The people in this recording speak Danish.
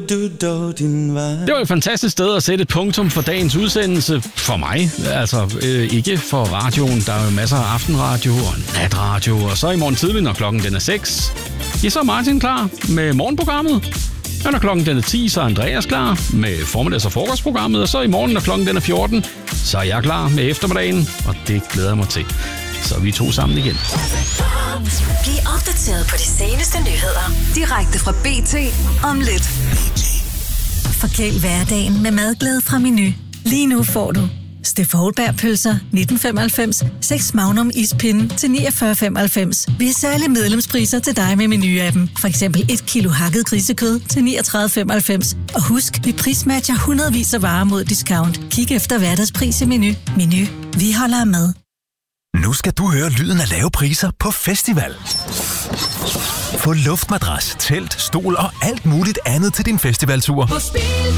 Det var et fantastisk sted at sætte et punktum for dagens udsendelse. For mig, altså ikke for radioen. Der er jo masser af aftenradio og natradio. Og så i morgen tidlig, når klokken den er 6. Ja, så er Martin klar med morgenprogrammet. Og når klokken den er 10, så er Andreas klar med formiddags- og frokostprogrammet. Og så i morgen, når klokken den er 14, så er jeg klar med eftermiddagen. Og det glæder jeg mig til. Så er vi to sammen igen. Bliv opdateret på de seneste nyheder. Direkte fra BT om lidt. Forkæl hverdagen med madglæde fra Meny. Lige nu får du Steff Holberg-pølser 1995, 6 Magnum ispinde til 49,95. Vi har særlige medlemspriser til dig med Meny-appen. For eksempel 1 kilo hakket grisekød til 39,95. Og husk, vi prismatcher hundredvis af varer mod discount. Kig efter hverdagspris i Meny. Meny. Vi holder af mad. Nu skal du høre lyden af lave priser på festival. Få luftmadras, telt, stol og alt muligt andet til din festivaltur.